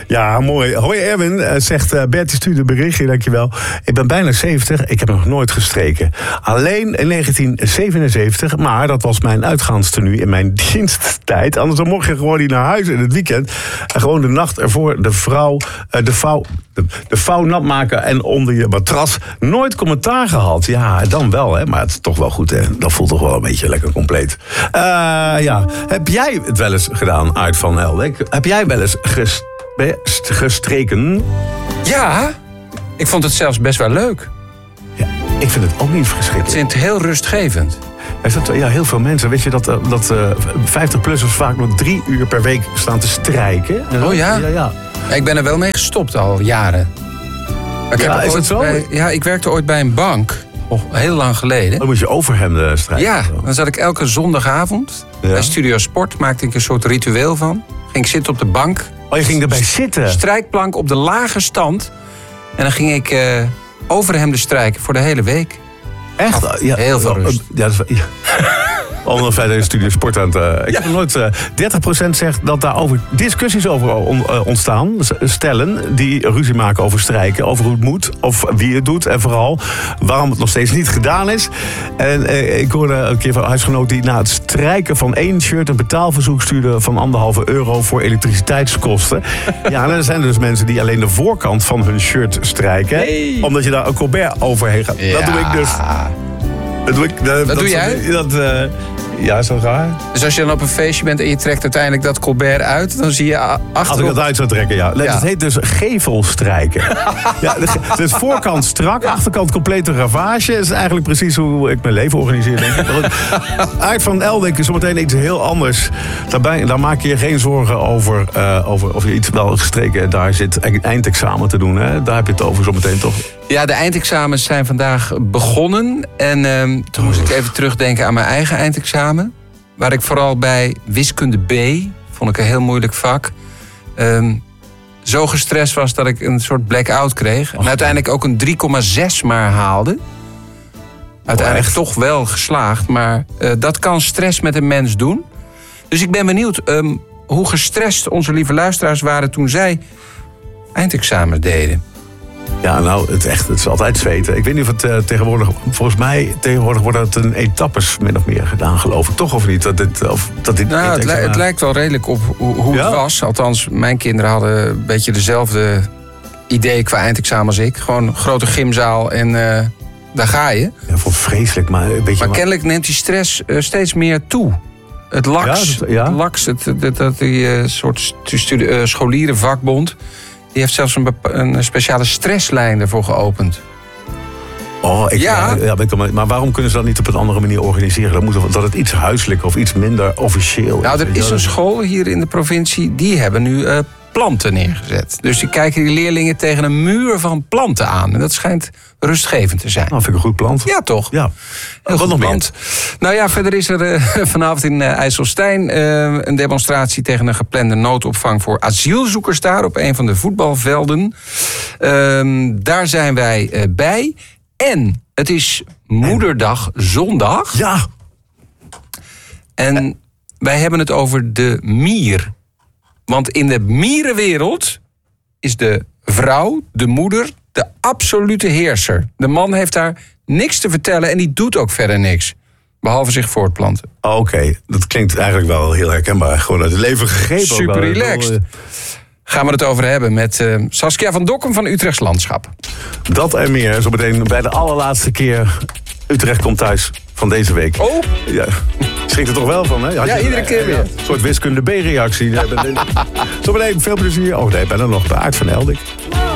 Ja, mooi. Hoi Erwin, zegt Bertie, stuurde een berichtje, dankjewel. Ik ben bijna 70, ik heb nog nooit gestreken. Alleen in 1977, maar dat was mijn uitgaanstenue in mijn diensttijd. Anders dan mocht je gewoon niet naar huis in het weekend. En gewoon de nacht ervoor de vouw nat maken en onder je matras. Nooit commentaar gehad. Ja, dan wel, hè. Maar het is toch wel goed, hè. Dat voelt toch wel een beetje lekker compleet. Ja. Heb jij het wel eens gedaan, Aart van Eldek? Heb jij wel eens gestreken? Ja, ik vond het zelfs best wel leuk. Ja, ik vind het ook niet verschrikkelijk. Ik vind het heel rustgevend. Ja, heel veel mensen. Weet je dat 50-plussers vaak nog 3 uur per week staan te strijken? Oh ja? Ja. Ik ben er wel mee gestopt al jaren. Is dat zo? Ik werkte ooit bij een bank. Heel lang geleden. Dan moet je overhemden strijken. Ja, dan zat ik elke zondagavond bij Studio Sport. Maakte ik een soort ritueel van. Ging ik zitten op de bank. Oh, je ging erbij zitten? Strijkplank op de lage stand. En dan ging ik overhemden strijken voor de hele week. Echt? Ja, heel veel rust. Ja, onder verder Studio Sport aan het... Ik heb nooit... 30% zegt dat daar over discussies over ontstaan. Stellen die ruzie maken over strijken. Over hoe het moet. Of wie het doet. En vooral waarom het nog steeds niet gedaan is. En ik hoorde een keer van een huisgenoot die na het strijken van 1 shirt een betaalverzoek stuurde van €1,5 voor elektriciteitskosten. Ja, en er zijn dus mensen die alleen de voorkant van hun shirt strijken. Hey. Omdat je daar een colbert overheen gaat. Ja. Dat doe ik dus. Dat doe jij? Ja, zo raar. Dus als je dan op een feestje bent en je trekt uiteindelijk dat colbert uit, dan zie je achterop... Als ik dat uit zou trekken, ja. Het heet dus gevelstrijken. Dus voorkant strak, achterkant complete ravage. Dat is eigenlijk precies hoe ik mijn leven organiseer, denk ik. Aart van Eldek is zometeen iets heel anders. Daar maak je je geen zorgen over of je iets wel gestreken daar zit eindexamen te doen. Hè? Daar heb je het over zometeen, toch? Ja, de eindexamens zijn vandaag begonnen. En toen moest ik even terugdenken aan mijn eigen eindexamen. Waar ik vooral bij wiskunde B, vond ik een heel moeilijk vak, zo gestrest was dat ik een soort blackout kreeg. En uiteindelijk ook een 3,6 maar haalde. Uiteindelijk toch wel geslaagd, maar dat kan stress met een mens doen. Dus ik ben benieuwd hoe gestrest onze lieve luisteraars waren toen zij eindexamens deden. Ja, nou, het is altijd zweten. Ik weet niet of het tegenwoordig... Volgens mij tegenwoordig wordt het een etappes min of meer gedaan, geloof ik. Toch of niet? Het lijkt wel redelijk op hoe het was. Althans, mijn kinderen hadden een beetje dezelfde idee qua eindexamen als ik. Gewoon een grote gymzaal en daar ga je. Ja, vond vreselijk, maar een beetje... Maar kennelijk neemt die stress steeds meer toe. Het LAX, die soort scholierenvakbond... Die heeft zelfs een speciale stresslijn ervoor geopend. Maar waarom kunnen ze dat niet op een andere manier organiseren? Dat het iets huiselijker of iets minder officieel is. Nou, er is een school hier in de provincie, die hebben nu planten neergezet. Dus die kijken die leerlingen tegen een muur van planten aan. En dat schijnt rustgevend te zijn. Nou, vind ik een goed plant. Ja, toch? Ja. Wat nog plant. Nou ja, verder is er vanavond in IJsselstein een demonstratie tegen een geplande noodopvang voor asielzoekers daar op een van de voetbalvelden. Daar zijn wij bij. En het is Moederdag zondag. Ja. En wij hebben het over de mier. Want in de mierenwereld is de vrouw, de moeder, de absolute heerser. De man heeft daar niks te vertellen en die doet ook verder niks. Behalve zich voortplanten. Oké, dat klinkt eigenlijk wel heel herkenbaar. Gewoon uit het leven gegrepen. Super relaxed. Gaan we het over hebben met Saskia van Dokkum van Utrechts Landschap. Dat en meer, zo meteen bij de allerlaatste keer Utrecht komt thuis van deze week. Oh! Ja. Schrikt er toch wel van, hè? Ja, iedere keer weer. Een soort wiskunde B-reactie. Zo meteen veel plezier. Oh nee, ik ben er nog. De Aart van Eldek.